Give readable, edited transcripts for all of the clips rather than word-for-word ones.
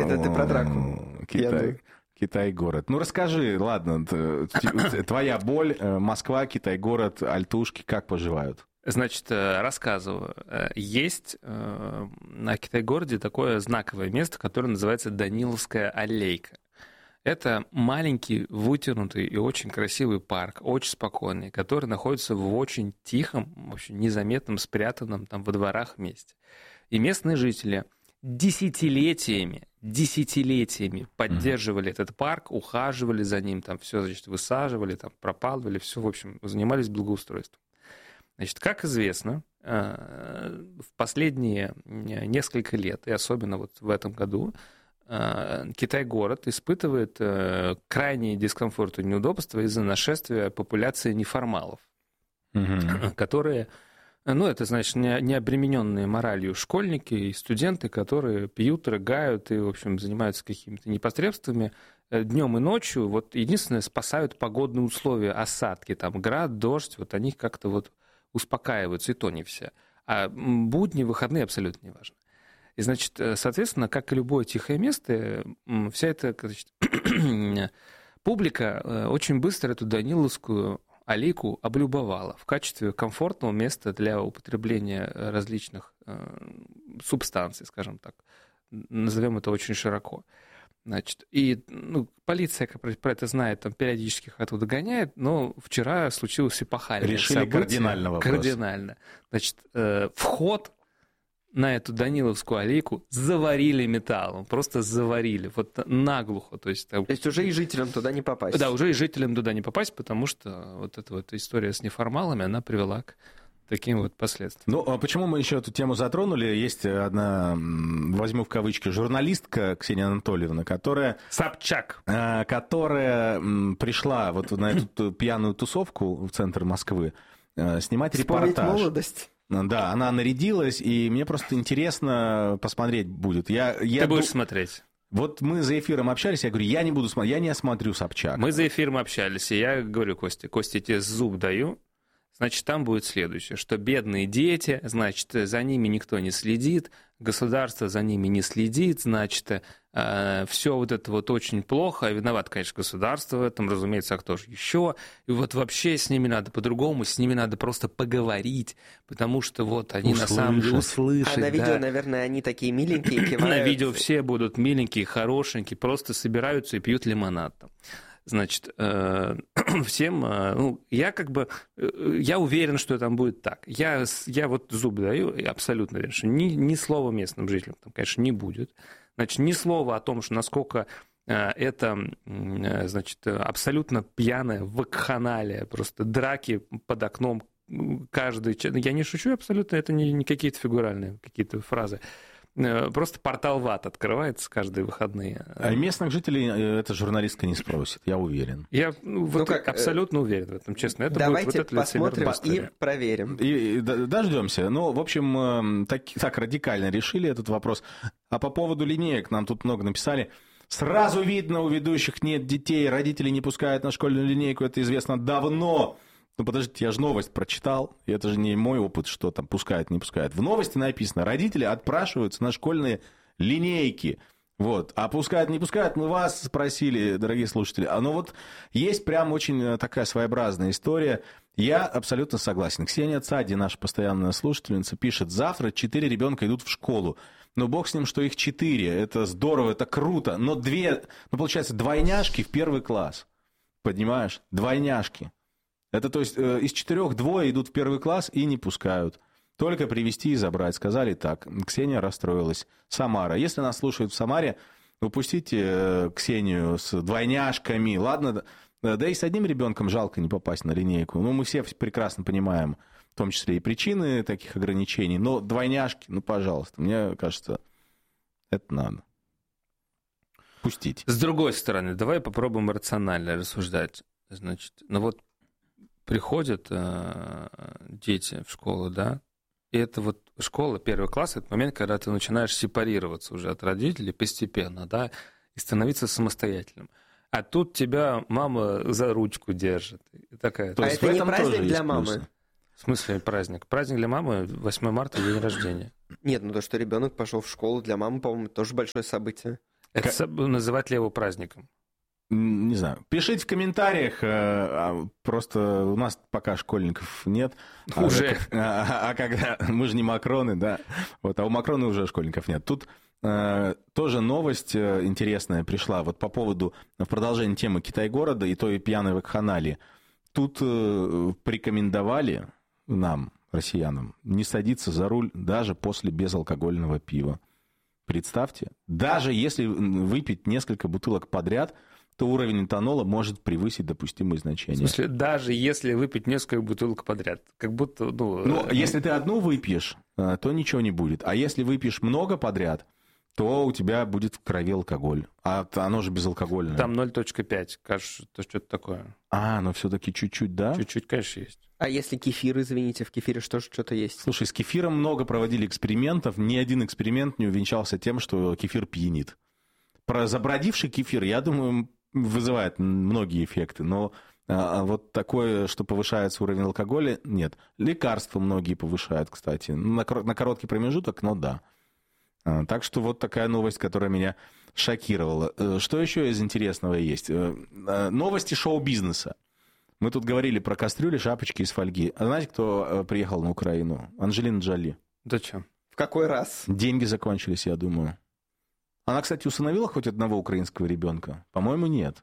Это ты про драку. Китай-город. Ну, расскажи, ладно, твоя боль, Москва, Китай-город, альтушки, как поживают? Значит, рассказываю. Есть на Китай-городе такое знаковое место, которое называется Даниловская аллейка. Это маленький, вытянутый и очень красивый парк, очень спокойный, который находится в очень тихом, очень незаметном, спрятанном там во дворах месте. И местные жители десятилетиями поддерживали этот парк, ухаживали за ним, там все, значит, высаживали, там пропалывали, все, в общем, занимались благоустройством. Значит, как известно, в последние несколько лет, и особенно вот в этом году, Китай-город испытывает крайний дискомфорт и неудобства из-за нашествия популяции неформалов, которые, ну, это, значит, не обремененные моралью школьники и студенты, которые пьют, рыгают и, в общем, занимаются какими-то непотребствами днем и ночью. Вот единственное, спасают погодные условия, осадки, там, град, дождь, вот они как-то вот успокаиваются, и то не все. А будни, выходные абсолютно не важно. И, значит, соответственно, как и любое тихое место, вся эта, значит, публика очень быстро эту Даниловскую аллейку облюбовала в качестве комфортного места для употребления различных субстанций, скажем так. Назовем это очень широко. Значит, и полиция, как про это знает, там периодически их оттуда гоняет, но вчера случилось эпохальное событие. Решили кардинально вопрос. Кардинально. Значит, вход на эту Даниловскую аллейку заварили металлом, просто заварили, вот наглухо. То есть уже и жителям туда не попасть. Да, уже и жителям туда не попасть, потому что вот эта вот история с неформалами, она привела к таким вот последствиям. Ну, а почему мы еще эту тему затронули? Есть одна, возьму в кавычки, журналистка Ксения Анатольевна, которая... Собчак. Которая пришла вот на эту пьяную тусовку в центр Москвы снимать репортаж. Вспомнить молодость. Да, она нарядилась, и мне просто интересно посмотреть будет. Ты будешь смотреть? Вот мы за эфиром общались, я говорю, я не буду смотреть, я не осмотрю Собчак. Мы за эфиром общались, и я говорю, Костя, я тебе зуб даю, значит, там будет следующее, что бедные дети, значит, за ними никто не следит, государство за ними не следит, значит, все вот это вот очень плохо, виноват, конечно, государство в этом, разумеется, а кто же еще, и вот вообще с ними надо по-другому, с ними надо просто поговорить, потому что вот они на самом деле услышат. А на видео, наверное, они такие миленькие, кивают. На видео все будут миленькие, хорошенькие, просто собираются и пьют лимонад там. Значит, всем, я уверен, что там будет так. Я вот зуб даю, и абсолютно уверен, что ни слова местным жителям там, конечно, не будет. Значит, ни слова о том, что насколько это, значит, абсолютно пьяная вакханалия, просто драки под окном каждый... Я не шучу абсолютно, это не какие-то фигуральные какие-то фразы. Просто портал в ад открывается каждые выходные. А местных жителей эта журналистка не спросит, я уверен. Я абсолютно уверен в этом, честно. Это давайте будет посмотрим и проверим. И дождемся. Ну, в общем, так радикально решили этот вопрос. А по поводу линеек нам тут много написали. Сразу видно, у ведущих нет детей, родители не пускают на школьную линейку, это известно давно. Ну, подождите, я же новость прочитал, и это же не мой опыт, что там пускают, не пускают. В новости написано, родители отпрашиваются на школьные линейки. Вот. А пускают, не пускают, мы вас спросили, дорогие слушатели. Но вот есть прям очень такая своеобразная история. Я абсолютно согласен. Ксения Цади, наша постоянная слушательница, пишет, завтра 4 ребенка идут в школу. Ну, бог с ним, что их 4. Это здорово, это круто. Но получается, двойняшки в 1 класс. Понимаешь? Двойняшки. Это, то есть, из 4 2 идут в 1 класс и не пускают. Только привезти и забрать. Сказали так. Ксения расстроилась. Самара. Если нас слушают в Самаре, выпустите Ксению с двойняшками. Ладно, да и с одним ребенком жалко не попасть на линейку. Ну, мы все прекрасно понимаем, в том числе и причины таких ограничений. Но двойняшки, ну, пожалуйста, мне кажется, это надо. Пустить. С другой стороны, давай попробуем рационально рассуждать. Значит, ну вот приходят дети в школу, да, и это вот школа, 1 класс, это момент, когда ты начинаешь сепарироваться уже от родителей постепенно, да, и становиться самостоятельным. А тут тебя мама за ручку держит. И такая... А это не праздник для мамы? В смысле праздник? Праздник для мамы 8 марта, день рождения. Нет, ну то, что ребенок пошел в школу, для мамы, по-моему, тоже большое событие. Это называть ли его праздником? Не знаю. Пишите в комментариях. Просто у нас пока школьников нет. Уже. Когда... Мы же не Макроны, да. Вот, а у Макрона уже школьников нет. Тут тоже новость интересная пришла. Вот по поводу, в продолжении темы Китай-города и той пьяной вакханалии. Тут порекомендовали нам, россиянам, не садиться за руль даже после безалкогольного пива. Представьте. Даже если выпить несколько бутылок подряд, то уровень этанола может превысить допустимые значения. В смысле, даже если выпить несколько бутылок подряд? Как будто, Ну, если ты одну выпьешь, то ничего не будет. А если выпьешь много подряд, то у тебя будет в крови алкоголь. А оно же безалкогольное. Там 0,5, кажется, что-то такое. Но все-таки чуть-чуть, да? Чуть-чуть, конечно, есть. А если кефир, извините, в кефире что-то есть? Слушай, с кефиром много проводили экспериментов. Ни один эксперимент не увенчался тем, что кефир пьянит. Про забродивший кефир, я думаю, вызывает многие эффекты. Но вот такое, что повышается уровень алкоголя, нет. Лекарства многие повышают, кстати. На короткий промежуток, но да. Так что вот такая новость, которая меня шокировала. Что еще из интересного есть? Новости шоу-бизнеса. Мы тут говорили про кастрюли, шапочки из фольги. А знаете, кто приехал на Украину? Анджелина Джоли. Зачем? В какой раз? Деньги закончились, я думаю. Она, кстати, усыновила хоть одного украинского ребенка? По-моему, нет.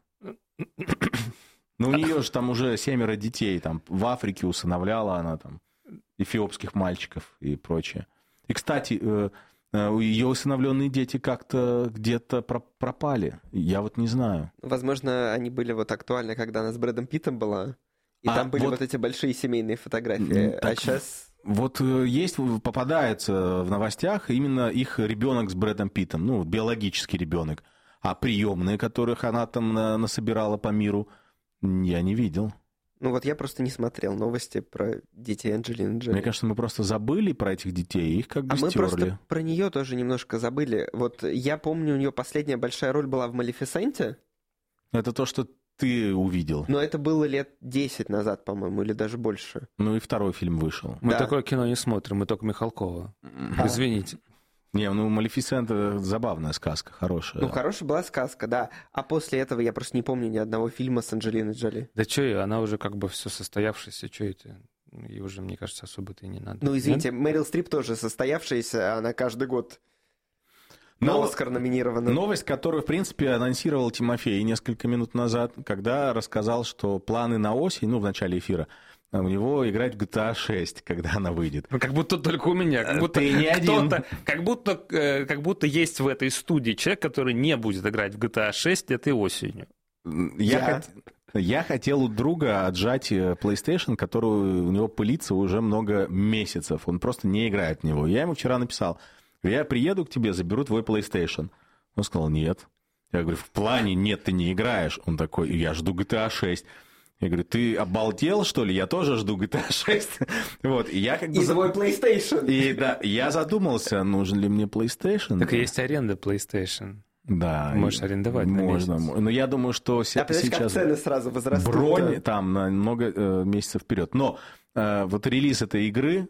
Но у нее же там уже 7 детей. Там в Африке усыновляла она там эфиопских мальчиков и прочее. И, кстати, ее усыновленные дети как-то где-то пропали. Я вот не знаю. Возможно, они были вот актуальны, когда она с Брэдом Питтом была. И там были вот эти большие семейные фотографии. Так, сейчас... Вот есть, попадается в новостях именно их ребенок с Брэдом Питтом. Ну, биологический ребенок. А приемные, которых она там насобирала по миру, я не видел. Ну вот я просто не смотрел новости про детей Анджелины Джоли. Мне кажется, мы просто забыли про этих детей, их как бы стерли. Мы просто про нее тоже немножко забыли. Вот я помню, у нее последняя большая роль была в «Малефисенте». Это то, что ты увидел. Но это было лет 10 назад, по-моему, или даже больше. Ну и второй фильм вышел. Мы такое кино не смотрим, мы только Михалкова. Извините. Не, ну «Малефисента» забавная сказка, хорошая. Ну, хорошая была сказка, да. А после этого я просто не помню ни одного фильма с Анджелиной Джоли. Да что, она уже как бы все состоявшееся, что это? И уже, мне кажется, особо-то и не надо. Ну, извините, Мэрил Стрип тоже состоявшаяся, она каждый год на «Оскар» номинирована. Новость, которую, в принципе, анонсировал Тимофей несколько минут назад, когда рассказал, что планы на осень, ну, в начале эфира, у него играть в GTA 6, когда она выйдет. Ну, как будто только у меня. Как будто ты не один. Как будто есть в этой студии человек, который не будет играть в GTA 6 этой осенью. Я хотел у друга отжать PlayStation, который у него пылится уже много месяцев. Он просто не играет в него. Я ему вчера написал: я приеду к тебе, заберу твой PlayStation. Он сказал: нет. Я говорю: в плане нет, ты не играешь. Он такой: я жду GTA 6. Я говорю: ты обалдел, что ли? Я тоже жду GTA 6. Вот, и я как бы... И свой PlayStation. И да, я задумался, нужен ли мне PlayStation. Так есть аренда PlayStation. Да. Можешь арендовать можно, на месяц. Но я думаю, что сейчас как цены сразу возрастут. Бронь там на много месяцев вперед. Но вот релиз этой игры,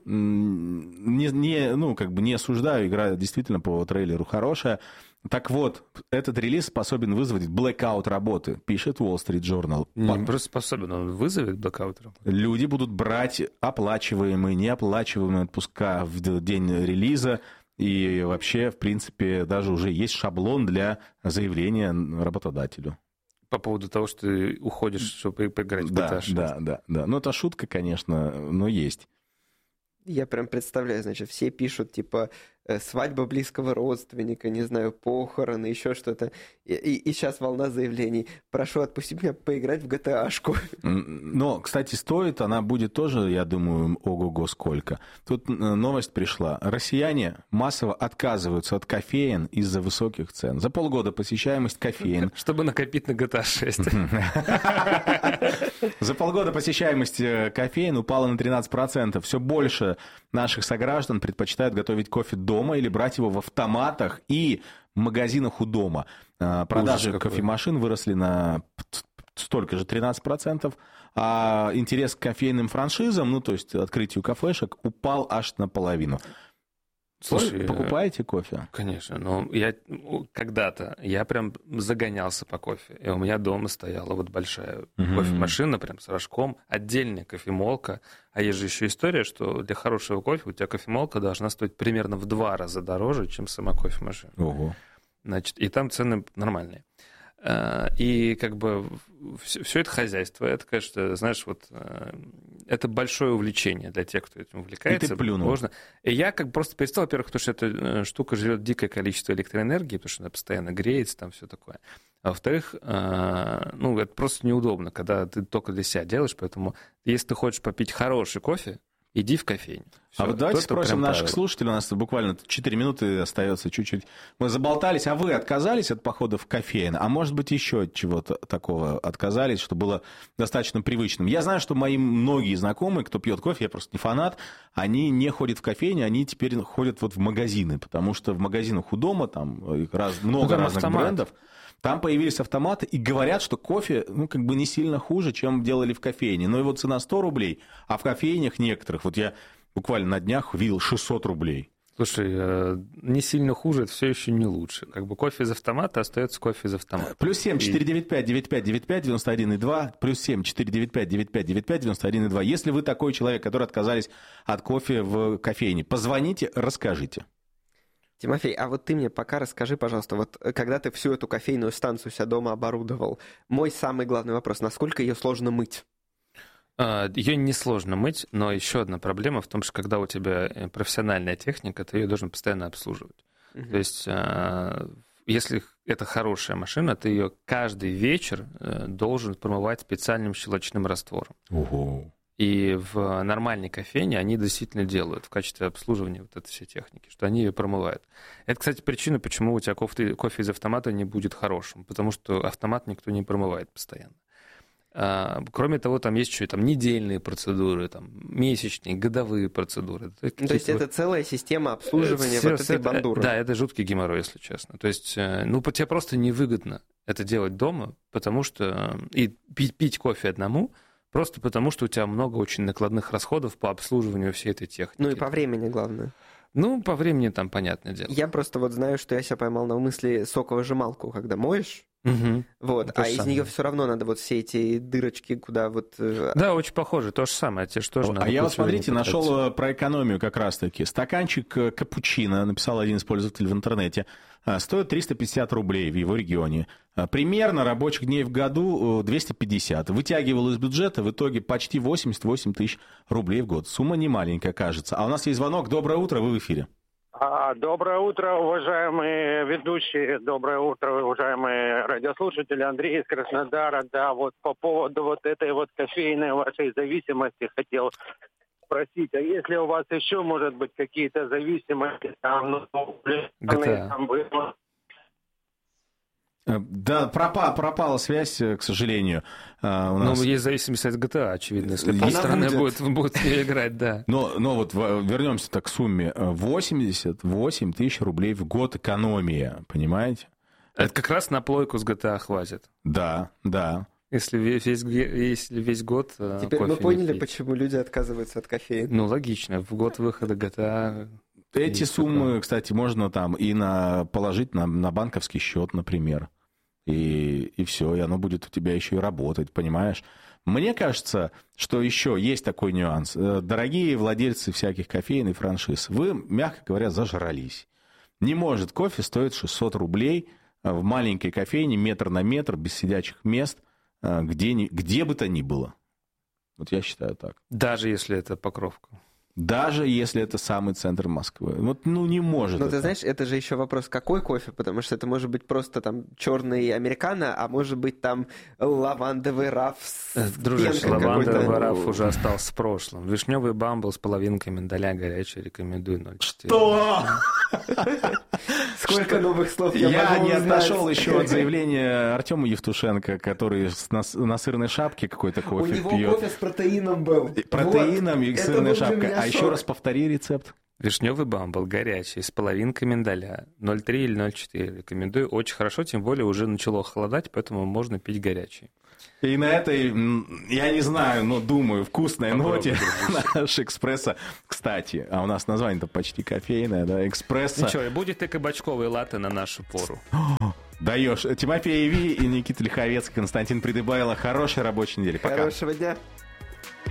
не осуждаю, игра действительно по трейлеру хорошая. Так вот, этот релиз способен вызвать блэкаут работы, пишет Wall Street Journal. Не просто способен, он вызовет блэкаут работы. Люди будут брать оплачиваемые, неоплачиваемые отпуска в день релиза. И вообще, в принципе, даже уже есть шаблон для заявления работодателю. По поводу того, что ты уходишь, чтобы поиграть в GTA 6. Да. Ну, это шутка, конечно, но есть. Я прям представляю, значит, все пишут, типа, свадьба близкого родственника, не знаю, похороны, еще что-то. И сейчас волна заявлений. Прошу, отпусти меня поиграть в GTA-шку. Но, кстати, стоит она будет тоже, я думаю, ого-го сколько. Тут новость пришла. Россияне массово отказываются от кофеен из-за высоких цен. За полгода посещаемость кофеен... Чтобы накопить на GTA 6. За полгода посещаемость кофеен упала на 13%. Все больше наших сограждан предпочитают готовить кофе дома или брать его в автоматах и магазинах у дома. Продажи кофемашин выросли на столько же, 13%, а интерес к кофейным франшизам, ну, то есть открытию кафешек, упал аж наполовину. Слушай, покупаете кофе? Конечно, но я когда-то прям загонялся по кофе, и у меня дома стояла вот большая кофемашина прям с рожком, отдельная кофемолка, а есть же еще история, что для хорошего кофе у тебя кофемолка должна стоить примерно в 2 раза дороже, чем сама кофемашина. Ого. Значит, и там цены нормальные. И как бы все это хозяйство, это, конечно, знаешь, вот это большое увлечение для тех, кто этим увлекается. И ты плюнул. Можно. И я как бы просто перестал, во-первых, потому что эта штука жрет дикое количество электроэнергии, потому что она постоянно греется, там все такое. А во-вторых, это просто неудобно, когда ты только для себя делаешь, поэтому если ты хочешь попить хороший кофе, иди в кофейню. Всё. А вот давайте спросим наших слушателей, у нас буквально 4 минуты остается чуть-чуть. Мы заболтались, а вы отказались от похода в кофейн? А может быть, еще от чего-то такого отказались, что было достаточно привычным? Я знаю, что мои многие знакомые, кто пьет кофе, я просто не фанат, они не ходят в кофейни, они теперь ходят вот в магазины, потому что в магазинах у дома там много разных брендов. Там появились автоматы и говорят, что кофе, как бы не сильно хуже, чем делали в кофейне. Но его цена 100 рублей, а в кофейнях некоторых, вот я буквально на днях видел 600 рублей. Слушай, не сильно хуже, это все еще не лучше. Как бы кофе из автомата остается кофе из автомата. +7 495 9595 91,2, +7 495 9595 91,2. Если вы такой человек, который отказались от кофе в кофейне, позвоните, расскажите. Тимофей, а вот ты мне пока расскажи, пожалуйста, вот когда ты всю эту кофейную станцию себя дома оборудовал, мой самый главный вопрос, насколько ее сложно мыть? Ее несложно мыть, но еще одна проблема в том, что когда у тебя профессиональная техника, ты ее должен постоянно обслуживать. То есть, если это хорошая машина, ты ее каждый вечер должен промывать специальным щелочным раствором. Ого. И в нормальной кофейне они действительно делают в качестве обслуживания вот этой всей техники, что они ее промывают. Это, кстати, причина, почему у тебя кофе из автомата не будет хорошим, потому что автомат никто не промывает постоянно. Кроме того, там есть еще недельные процедуры, там, месячные, годовые процедуры. То есть это целая система обслуживания вот этой бандуры. Да, это жуткий геморрой, если честно. То есть, тебе просто невыгодно это делать дома, потому что... И пить кофе одному... Просто потому, что у тебя много очень накладных расходов по обслуживанию всей этой техники. И по времени, главное. По времени там, понятное дело. Я просто вот знаю, что я себя поймал на мысли соковыжималку, когда моешь, вот, а из нее все равно надо вот все эти дырочки, куда вот... Да, очень похоже, то же самое, тебе же тоже надо... А я вот, смотрите, нашел про экономию как раз-таки. Стаканчик капучино, написал один из пользователей в интернете, стоит 350 рублей в его регионе. Примерно рабочих дней в году 250. Вытягивал из бюджета в итоге почти 88 тысяч рублей в год. Сумма не маленькая, кажется. А у нас есть звонок. Доброе утро, вы в эфире. Доброе утро, уважаемые ведущие, доброе утро, уважаемые радиослушатели. Андрей из Краснодара. Да, вот по поводу вот этой вот кофейной вашей зависимости хотел спросить, а если у вас еще, может быть, какие-то зависимости там, там было? Да, пропала связь, к сожалению. У нас... есть зависимость от GTA, очевидно, если полстраны будут играть, да. Но вот вернемся так к сумме. 88 тысяч рублей в год экономия, понимаете? Это как раз на плойку с GTA хватит. Да. Если весь год Теперь мы поняли, почему люди отказываются от кофеина. Логично. В год выхода GTA... Эти суммы, кстати, можно там и положить на банковский счет, например. И все, и оно будет у тебя еще и работать, понимаешь? Мне кажется, что еще есть такой нюанс. Дорогие владельцы всяких кофеин и франшиз, вы, мягко говоря, зажрались. Не может кофе стоить 600 рублей в маленькой кофейне, метр на метр, без сидячих мест, где бы то ни было. Вот я считаю так. Даже если это Покровка. Даже если это самый центр Москвы. Вот, не может. Но ты знаешь, это же еще вопрос, какой кофе, потому что это может быть просто там черный американо, а может быть там лавандовый раф с Дружище, лавандовый раф уже остался в прошлом. Вишневый бамбл с половинкой миндаля горячий рекомендую 0,4. Что? Сколько новых слов я не отошел еще от заявления Артема Евтушенко, который на сырной шапке какой-то кофе пьет. У него кофе с протеином был. Протеином и сырная шапка. А еще раз повтори рецепт. Вишневый бамбл, горячий, с половинкой миндаля, 0,3 или 0,4. Рекомендую, очень хорошо, тем более уже начало холодать, поэтому можно пить горячий. И на этой, я не знаю, но думаю, вкусной ноте наш экспрессо, кстати, а у нас название-то почти кофейное, да, экспрессо. Ничего, и будет и кабачковый латте на нашу пору. Даешь. Тимофей Ви и Никита Лиховецкий, Константин Придыбайло. Хорошей рабочей недели. Пока. Хорошего дня.